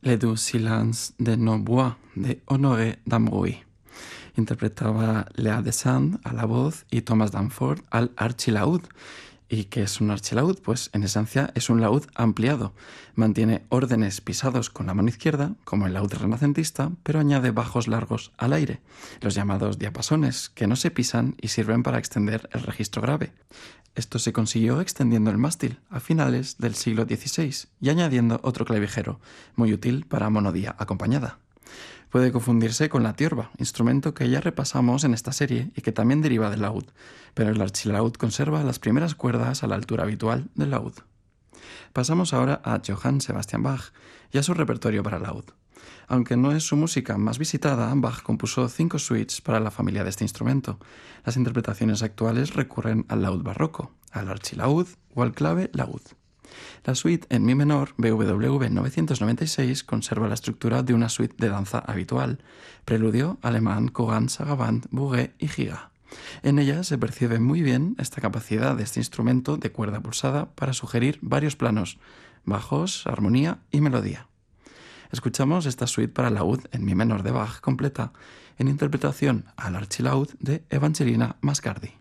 Les deux silences de nos bois de Honoré d'Ambrouy. Interpretaba Lea de Sand a la voz y Thomas Danforth al archilaúd. ¿Y qué es un archilaúd? Pues en esencia es un laúd ampliado. Mantiene órdenes pisados con la mano izquierda, como el laúd renacentista, pero añade bajos largos al aire, los llamados diapasones, que no se pisan y sirven para extender el registro grave. Esto se consiguió extendiendo el mástil a finales del siglo XVI y añadiendo otro clavijero, muy útil para monodía acompañada. Puede confundirse con la tiorba, instrumento que ya repasamos en esta serie y que también deriva del laúd, pero el archilaúd conserva las primeras cuerdas a la altura habitual del laúd. Pasamos ahora a Johann Sebastian Bach y a su repertorio para laúd. Aunque no es su música más visitada, Bach compuso 5 suites para la familia de este instrumento. Las interpretaciones actuales recurren al laúd barroco, al archilaúd o al clave laúd. La suite en mi menor, BWV 996, conserva la estructura de una suite de danza habitual, preludio, alemán, Kogan, Saraband, Bourget y Giga. En ella se percibe muy bien esta capacidad de este instrumento de cuerda pulsada para sugerir varios planos, bajos, armonía y melodía. Escuchamos esta suite para laúd en mi menor de Bach completa, en interpretación al archilaúd de Evangelina Mascardi.